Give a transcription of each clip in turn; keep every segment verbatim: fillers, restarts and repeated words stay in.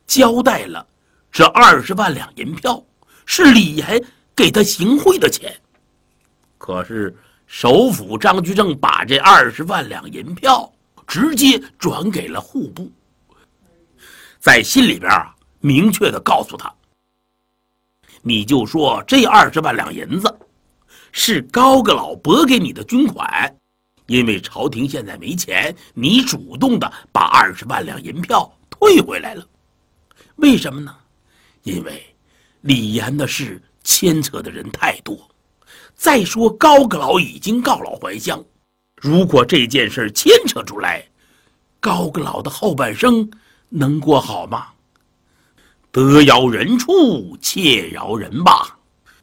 交代了这二十万两银票是李岩给他行贿的钱。可是首辅张居正把这二十万两银票直接转给了户部，在信里边啊明确的告诉他，你就说这二十万两银子是高阁老拨给你的军款，因为朝廷现在没钱，你主动的把二十万两银票退回来了。为什么呢？因为李岩的事牵扯的人太多，再说高阁老已经告老还乡，如果这件事牵扯出来，高阁老的后半生能过好吗？得饶人处且饶人吧。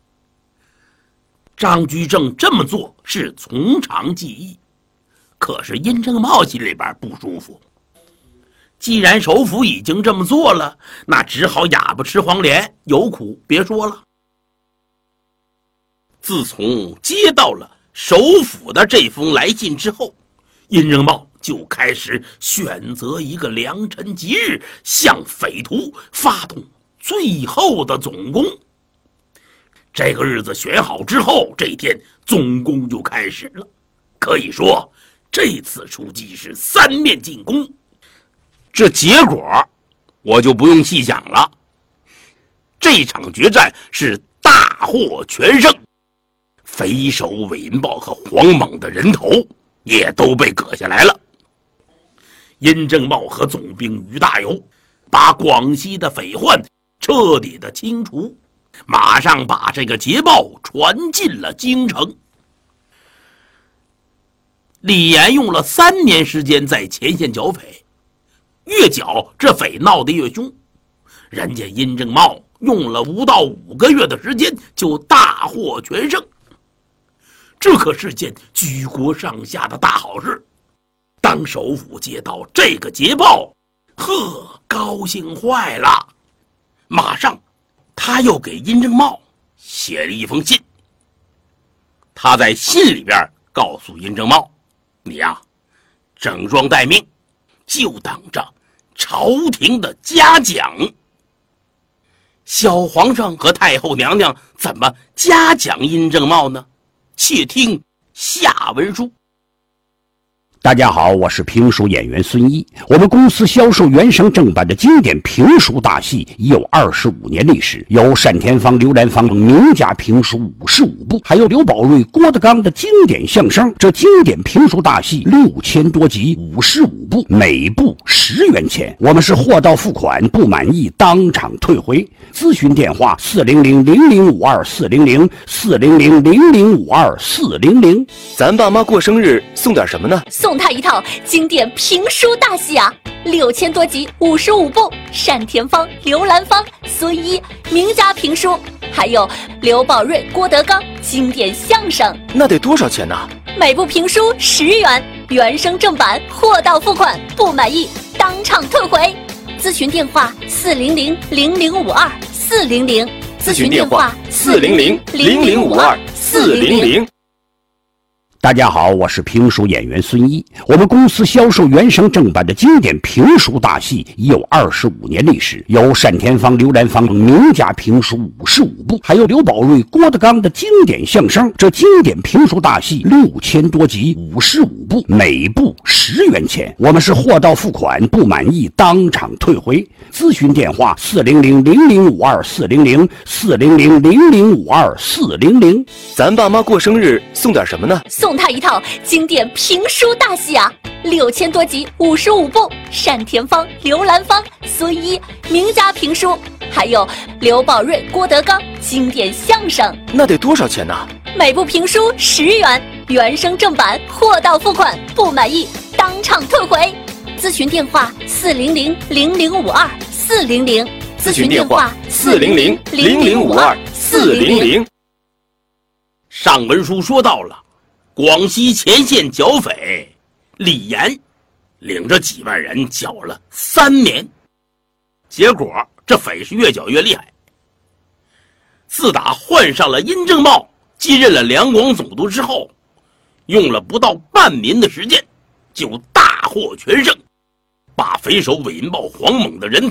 张居正这么做是从长计议，可是殷正茂心里边不舒服。既然首辅已经这么做了，那只好哑巴吃黄连，有苦别说了。自从接到了首辅的这封来信之后，殷正茂就开始选择一个良辰吉日，向匪徒发动最后的总攻。这个日子选好之后，这天总攻就开始了。可以说这次出击是三面进攻，这结果我就不用细讲了。这场决战是大获全胜，匪首韦银豹和黄猛的人头也都被割下来了。殷正茂和总兵于大猷把广西的匪患彻底的清除，马上把这个捷报传进了京城。李岩用了三年时间在前线剿匪，越剿这匪闹得越凶。人家殷正茂用了不到五个月的时间就大获全胜，这可是件举国上下的大好事。当首辅接到这个捷报，呵，高兴坏了。马上他又给殷正茂写了一封信。他在信里边告诉殷正茂，你呀、啊、整装待命，就等着朝廷的嘉奖。小皇上和太后娘娘怎么嘉奖殷正茂呢？且听下文书。 大家好，我是评书演员孙一。我们公司销售原声正版的经典评书大戏已有二十五年历史，有单田芳、刘兰芳名家评书五十五部，还有刘宝瑞、郭德纲的经典相声。这经典评书大戏六千多集，五十五部，每部十元钱。我们是货到付款，不满意当场退回。咨询电话：四零零零零五二四零零四零零零零五二四零零。 咱爸妈过生日送点什么呢？ 送他一套经典评书大戏啊，六千多集，五十五部，单田芳、刘兰芳、孙一名家评书，还有刘宝瑞、郭德纲经典相声。 那得多少钱呢？ 每部评书十元，原声正版，货到付款，不满意当场退回。咨询电话：四零零零零五二四零零。 咨询电话：四零零零零五二四零零。 大家好，我是评书演员孙一。我们公司销售原声正版的经典评书大戏已有二十五年历史，有单田芳、刘兰芳名家评书五十五部，还有刘宝瑞、郭德纲的经典相声。这经典评书大戏六千多集，五十五部，每部十元钱。我们是货到付款，不满意当场退回。咨询电话：四零零零零五二四零零四零零零零五二四零零。 咱爸妈过生日送点什么呢？ 送他一套经典评书大戏啊，六千多集，五十五部，单田芳、刘兰芳、孙一名家评书，还有刘宝瑞、郭德纲经典相声。 那得多少钱呢？ 每部评书十元，原声正版，货到付款，不满意当场退回。咨询电话：四零零零零五二四零零。 咨询电话：四零零零零五二四零零。 上文书说到了广西前线剿匪，李岩领着几万人剿了三年，结果这匪是越剿越厉害。自打换上了殷正茂继任了两广总督之后，用了不到半年的时间就大获全胜，把匪首韦银豹黄猛的人